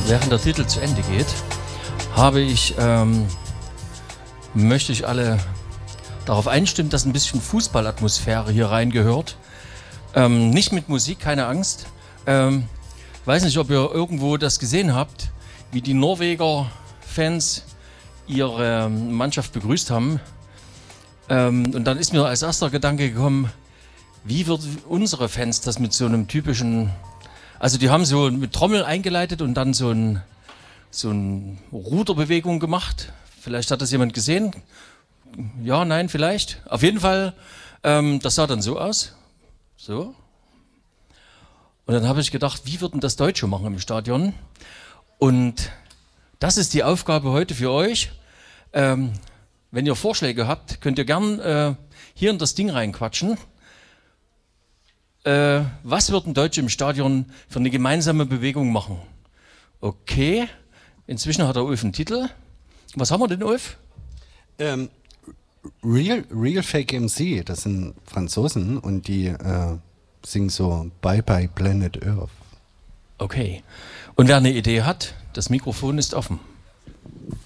während der Titel zu Ende geht, möchte ich alle darauf einstimmen, dass ein bisschen Fußballatmosphäre hier reingehört. Nicht mit Musik, keine Angst. Weiß nicht, ob ihr irgendwo das gesehen habt, wie die Norweger Fans ihre Mannschaft begrüßt haben. Und dann ist mir als erster Gedanke gekommen, wie würden unsere Fans das mit so einem typischen, also die haben so mit Trommel eingeleitet und dann so ein Ruderbewegung gemacht. Vielleicht hat das jemand gesehen. Ja, nein, vielleicht. Auf jeden Fall, das sah dann so aus. So. Und dann habe ich gedacht, wie würden das Deutsche machen im Stadion? Und das ist die Aufgabe heute für euch. Wenn ihr Vorschläge habt, könnt ihr gern hier in das Ding reinquatschen. Was würden Deutsche im Stadion für eine gemeinsame Bewegung machen? Okay, inzwischen hat der Ulf einen Titel. Was haben wir denn, Ulf? Real Fake MC, das sind Franzosen und die singen so Bye Bye Planet Earth. Okay, und wer eine Idee hat, das Mikrofon ist offen.